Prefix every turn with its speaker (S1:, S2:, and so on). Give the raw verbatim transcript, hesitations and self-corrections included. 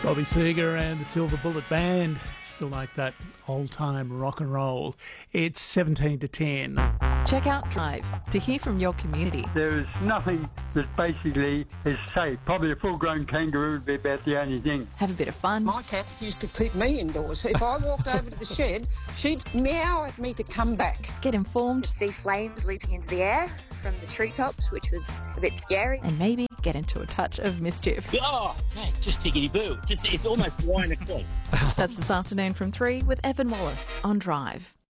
S1: Bobby Seger and the Silver Bullet Band. Still like that old-time rock and roll. It's seventeen to ten.
S2: Check out Drive to hear from your community.
S3: There is nothing that basically is safe. Probably a full-grown kangaroo would be about the only thing.
S2: Have a bit of fun.
S4: My cat used to keep me indoors. If I walked over to the shed, she'd meow at me to come back.
S2: Get informed.
S5: See flames leaping into the air from the treetops, which was a bit scary.
S2: And maybe get into a touch of mischief.
S6: Oh, mate, just tickety-boo. It's, it's almost wine o'clock.
S2: That's this afternoon from three with Evan Wallace on Drive.